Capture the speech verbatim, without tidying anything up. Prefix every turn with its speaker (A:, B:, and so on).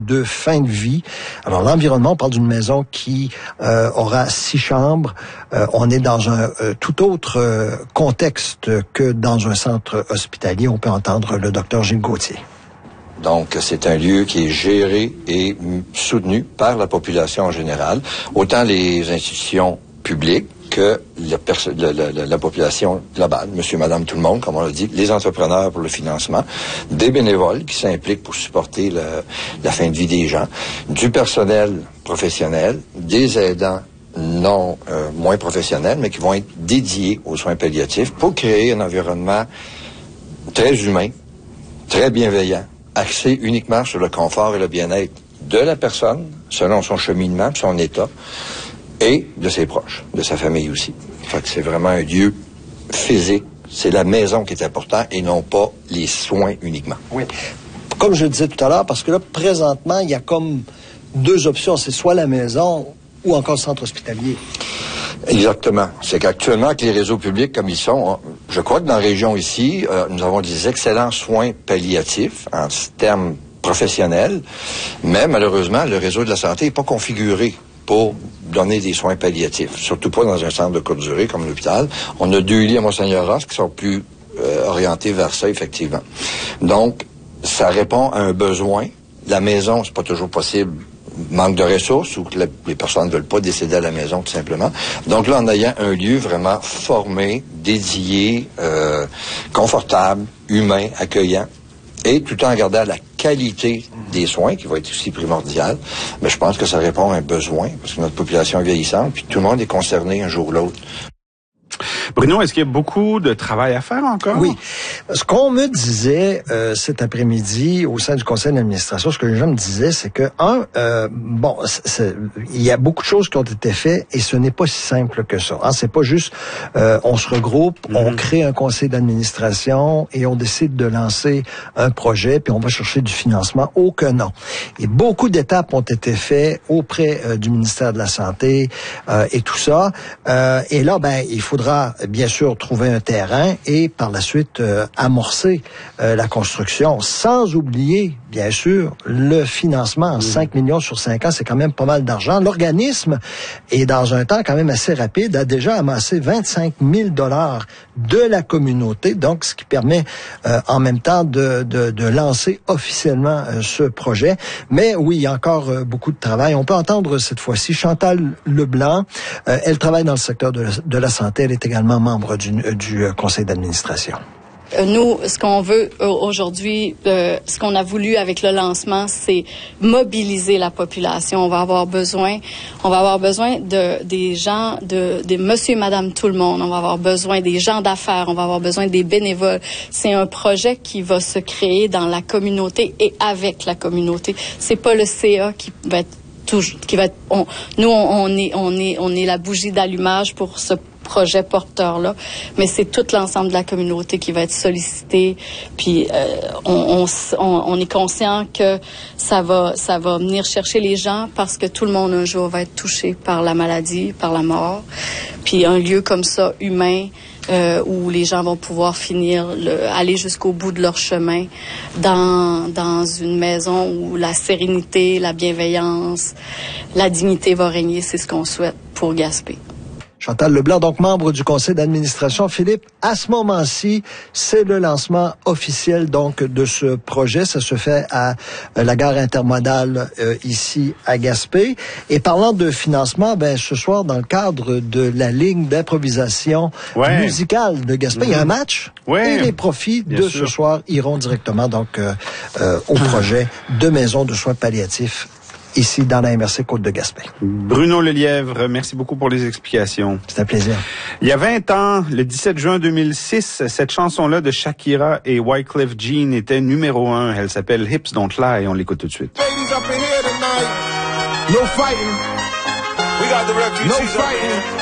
A: de fin de vie. Alors, l'environnement, on parle d'une maison qui euh, aura six chambres. Euh, on est dans un euh, tout autre euh, contexte que dans un centre hospitalier. On peut entendre le docteur Gilles Gauthier.
B: Donc, c'est un lieu qui est géré et soutenu par la population en général, autant les institutions publiques que la, perso- la, la, la population globale, monsieur, madame, tout le monde, comme on l'a dit, les entrepreneurs pour le financement, des bénévoles qui s'impliquent pour supporter le, la fin de vie des gens, du personnel professionnel, des aidants non euh, moins professionnels, mais qui vont être dédiés aux soins palliatifs pour créer un environnement très humain, très bienveillant, axé uniquement sur le confort et le bien-être de la personne, selon son cheminement, son état, et de ses proches, de sa famille aussi. Fait que c'est vraiment un lieu physique. C'est la maison qui est important et non pas les soins uniquement.
A: Oui. Comme je le disais tout à l'heure, parce que là, présentement, il y a comme deux options. C'est soit la maison ou encore le centre hospitalier.
B: Exactement. C'est qu'actuellement, avec les réseaux publics comme ils sont, je crois que dans la région ici, euh, nous avons des excellents soins palliatifs en termes professionnels, mais malheureusement, le réseau de la santé n'est pas configuré pour donner des soins palliatifs, surtout pas dans un centre de courte durée comme l'hôpital. On a deux lits à Monseigneur-Ross qui sont plus euh, orientés vers ça, effectivement. Donc, ça répond à un besoin. La maison, c'est pas toujours possible, manque de ressources ou que la, les personnes ne veulent pas décéder à la maison, tout simplement. Donc là, en ayant un lieu vraiment formé, dédié, euh, confortable, humain, accueillant, et tout en gardant la qualité des soins, qui va être aussi primordiale, mais je pense que ça répond à un besoin, parce que notre population est vieillissante, puis tout le monde est concerné un jour ou l'autre.
C: Bruno, est-ce qu'il y a beaucoup de travail à faire encore?
A: Oui. Ce qu'on me disait euh, cet après-midi au sein du conseil d'administration, ce que les gens me disaient, c'est que, un, euh, bon, c'est, c'est, il y a beaucoup de choses qui ont été faites et ce n'est pas si simple que ça. Hein. C'est pas juste, euh, on se regroupe, mm-hmm. on crée un conseil d'administration et on décide de lancer un projet puis on va chercher du financement. Oh que non. Et beaucoup d'étapes ont été faites auprès euh, du ministère de la Santé euh, et tout ça. Euh, et là, ben, il faudra bien sûr trouver un terrain et par la suite euh, amorcer euh, la construction, sans oublier bien sûr le financement. Mmh. cinq millions sur cinq ans, c'est quand même pas mal d'argent. L'organisme est dans un temps quand même assez rapide, a déjà amassé vingt-cinq mille dollars de la communauté, donc ce qui permet euh, en même temps de, de, de lancer officiellement euh, ce projet. Mais oui, il y a encore euh, beaucoup de travail. On peut entendre cette fois-ci Chantal Leblanc. Euh, elle travaille dans le secteur de la, de la santé. Elle est également membre du, du euh, conseil d'administration.
D: Nous, ce qu'on veut aujourd'hui, euh, ce qu'on a voulu avec le lancement, c'est mobiliser la population. On va avoir besoin, on va avoir besoin de des gens, de des monsieur et madame tout le monde. On va avoir besoin des gens d'affaires. On va avoir besoin des bénévoles. C'est un projet qui va se créer dans la communauté et avec la communauté. C'est pas le C A qui va être toujours, qui va être. On, nous, on, on est, on est, on est la bougie d'allumage pour ce projet porteur-là, mais c'est tout l'ensemble de la communauté qui va être sollicité. Puis euh, on, on, on est conscient que ça va, ça va venir chercher les gens parce que tout le monde un jour va être touché par la maladie, par la mort. Puis un lieu comme ça, humain, euh, où les gens vont pouvoir finir, le, aller jusqu'au bout de leur chemin dans, dans une maison où la sérénité, la bienveillance, la dignité va régner, c'est ce qu'on souhaite pour Gaspé.
A: Chantal Leblanc, donc membre du conseil d'administration. Philippe, à ce moment-ci, c'est le lancement officiel donc de ce projet. Ça se fait à la gare intermodale euh, ici à Gaspé. Et parlant de financement, ben ce soir, dans le cadre de la ligne d'improvisation ouais. musicale de Gaspé, mm-hmm. il y a un match. Ouais. Et les profits Bien de sûr. ce soir iront directement donc euh, euh, au projet de maison de soins palliatifs ici dans la M R C Côte de Gaspé.
C: Bruno Lelièvre, merci beaucoup pour les explications.
A: C'est un plaisir.
C: Il y a vingt ans, le dix-sept juin deux mille six, cette chanson-là de Shakira et Wyclef Jean était numéro un. Elle s'appelle Hips Don't Lie. On l'écoute tout de suite.
E: Ladies up in here tonight. No fighting. We got the refugees. No fighting.